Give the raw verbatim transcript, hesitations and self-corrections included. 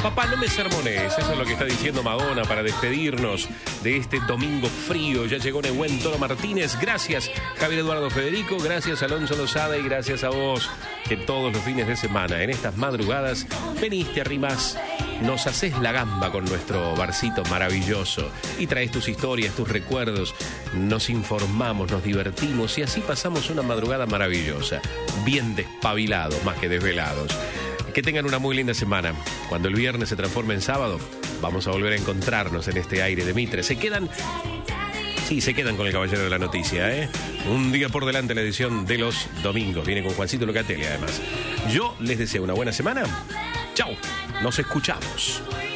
Papá, no me sermones. Eso es lo que está diciendo Madonna para despedirnos de este domingo frío. Ya llegó Nehuen Toro Martínez. Gracias, Javier Eduardo Federico. Gracias, Alonso Lozada. Y gracias a vos, que todos los fines de semana, en estas madrugadas, venís, te arrimás, nos haces la gamba con nuestro barcito maravilloso y traes tus historias, tus recuerdos, nos informamos, nos divertimos y así pasamos una madrugada maravillosa, bien despabilados más que desvelados. Que tengan una muy linda semana. Cuando el viernes se transforme en sábado, vamos a volver a encontrarnos en este aire de Mitre. Se quedan... Sí, se quedan con el Caballero de la Noticia, ¿eh? Un día por delante la edición de los domingos. Viene con Juancito Locatelli, además. Yo les deseo una buena semana. Chau, nos escuchamos.